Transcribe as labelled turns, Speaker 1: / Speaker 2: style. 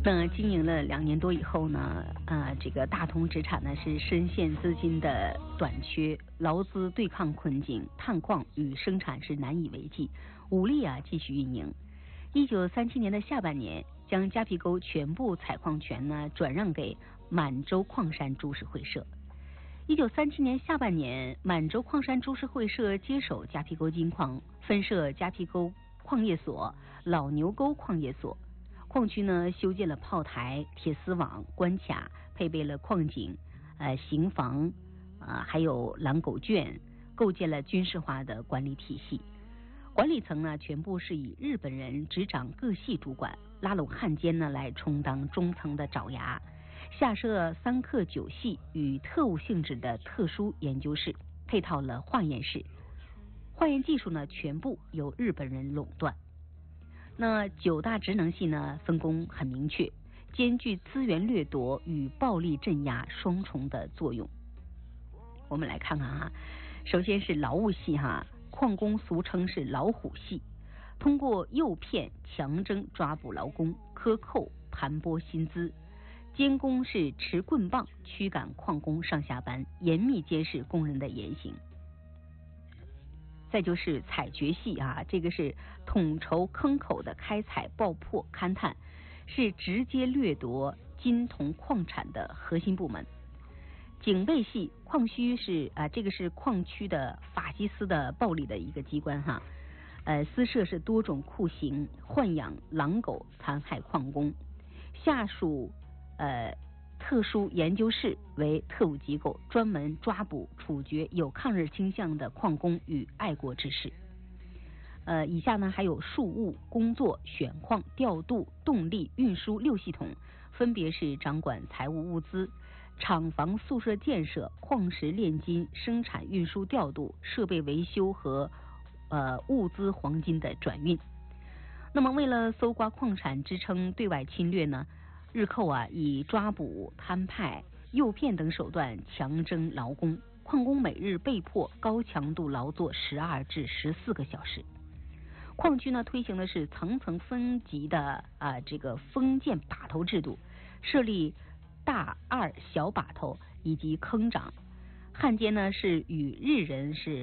Speaker 1: 那经营了2年多以后呢，这个大同纸产呢是深陷资金的短缺，劳资对抗困境，探矿与生产是难以为继，无力继续运营。1937年的下半年，将夹皮沟全部采矿权呢转让给满洲矿山株式会社。1937年下半年，满洲矿山株式会社接手夹皮沟金矿，分设夹皮沟矿业所、老牛沟矿业所。矿区呢修建了炮台、铁丝网、关卡，配备了矿井、刑房，还有狼狗圈，构建了军事化的管理体系。管理层呢全部是以日本人执掌各系主管，拉拢汉奸呢来充当中层的爪牙，下设3课9系与特务性质的特殊研究室，配套了化验室。化验技术呢全部由日本人垄断。那9大职能系呢分工很明确，兼具资源掠夺与暴力镇压双重的作用。我们来看看首先是劳务系矿工俗称是老虎系，通过诱骗、强征抓捕劳工，克扣、盘剥薪资。监工是持棍棒驱赶矿工上下班，严密监视工人的言行。再就是采掘系这个是统筹坑口的开采、爆破、勘探，是直接掠夺金铜矿产的核心部门。警备系矿区是这个是矿区的法西斯的暴力的一个机关私设是多种酷刑，豢养狼狗，残害矿工。下属特殊研究室为特务机构，专门抓捕处决有抗日倾向的矿工与爱国之士。以下呢还有庶务、工作、选矿、调度、动力、运输6系统，分别是掌管财务物资、厂房宿舍建设、矿石炼金、生产运输调度、设备维修和物资黄金的转运。那么为了搜刮矿产支撑对外侵略呢，日寇以抓捕、摊派、诱骗等手段强征劳工，矿工每日被迫高强度劳作12至14个小时。矿区呢推行的是层层分级的这个封建把头制度，设立大、二、小把头以及坑长。汉奸呢是与日人是